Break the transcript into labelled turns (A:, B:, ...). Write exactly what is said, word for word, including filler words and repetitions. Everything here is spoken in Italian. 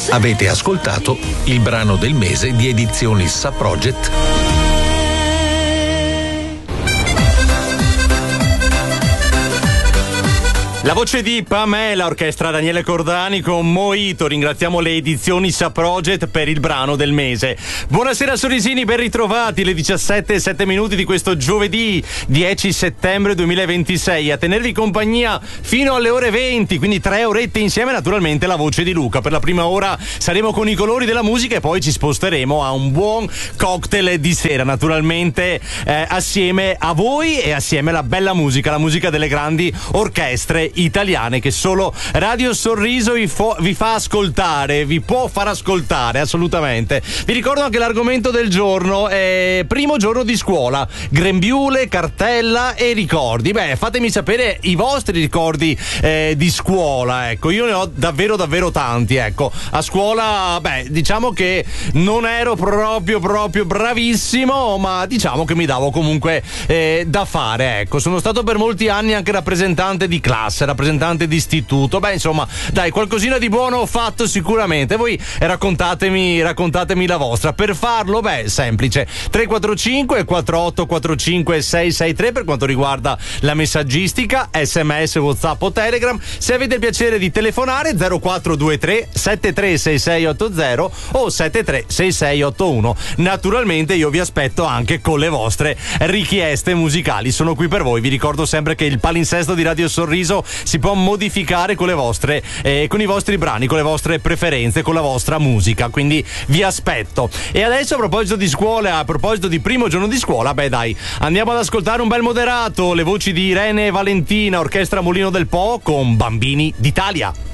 A: Avete ascoltato il brano del mese di Edizioni Sa Project.
B: La voce di Pamela, orchestra Daniele Cordani con Mojito. Ringraziamo le Edizioni Sa Project per il brano del mese. Buonasera sorrisini, ben ritrovati, le diciassette e sette minuti di questo giovedì dieci settembre duemilaventisei. A tenervi compagnia fino alle ore venti, quindi tre orette insieme, naturalmente la voce di Luca. Per la prima ora saremo con i colori della musica e poi ci sposteremo a un buon cocktail di sera, naturalmente eh, assieme a voi e assieme alla bella musica, la musica delle grandi orchestre italiane che solo Radio Sorriso vi, fo- vi fa ascoltare, vi può far ascoltare assolutamente. Vi ricordo anche l'argomento del giorno, è primo giorno di scuola, grembiule, cartella e ricordi. Beh, fatemi sapere i vostri ricordi eh, di scuola, ecco, io ne ho davvero davvero tanti, ecco. A scuola, beh, diciamo che non ero proprio proprio bravissimo, ma diciamo che mi davo comunque eh, da fare, ecco. Sono stato per molti anni anche rappresentante di classe, rappresentante di istituto. Beh, insomma, dai, qualcosina di buono ho fatto sicuramente. Voi raccontatemi raccontatemi la vostra. Per farlo, beh, semplice, tre quattro cinque quattro otto quattro cinque sei sei tre per quanto riguarda la messaggistica, sms, whatsapp o telegram. Se avete il piacere di telefonare, zero quattro due tre sette tre sei sei otto zero o sette tre sei sei otto uno. Naturalmente io vi aspetto anche con le vostre richieste musicali, sono qui per voi. Vi ricordo sempre che il palinsesto di Radio Sorriso si può modificare con le vostre eh, con i vostri brani, con le vostre preferenze, con la vostra musica, quindi vi aspetto. E adesso, a proposito di scuola, a proposito di primo giorno di scuola, beh dai, andiamo ad ascoltare un bel moderato, le voci di Irene e Valentina, orchestra Mulino del Po con Bambini d'Italia.